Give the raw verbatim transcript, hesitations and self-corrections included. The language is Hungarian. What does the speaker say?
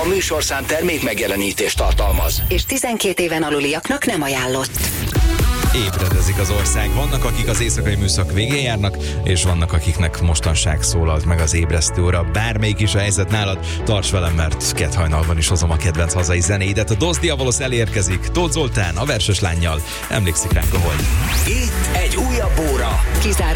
A műsorszám termék megjelenítést tartalmaz. És tizenkét éven aluliaknak nem ajánlott. Ébredezik az ország. Vannak, akik az éjszakai műszak végén járnak, és vannak, akiknek mostanság szólalt meg az ébresztő óra. Bármelyik is a helyzet nálad, tarts velem, mert kedd hajnalban is hozom a kedvenc hazai zenéidet. A Dozdi Avalos elérkezik, Tóth Zoltán a verses lánnyal. Emlékszik ránk a hold. Itt egy újabb óra. Kizár